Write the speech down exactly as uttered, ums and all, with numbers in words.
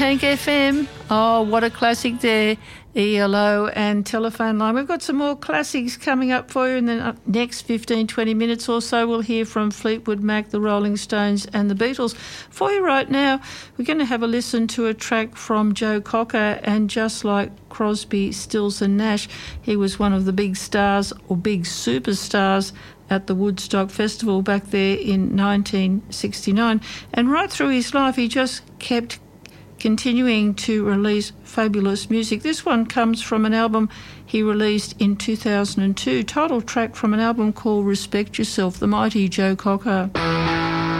Tank F M. Oh, what a classic there. E L O and Telephone Line. We've got some more classics coming up for you in the next fifteen, twenty minutes or so. We'll hear from Fleetwood Mac, the Rolling Stones and the Beatles. For you right now, we're going to have a listen to a track from Joe Cocker, and just like Crosby, Stills and Nash, he was one of the big stars or big superstars at the Woodstock Festival back there in nineteen sixty-nine. And right through his life, he just kept continuing to release fabulous music. This one comes from an album he released in two thousand two, title track from an album called Respect Yourself, the mighty Joe Cocker.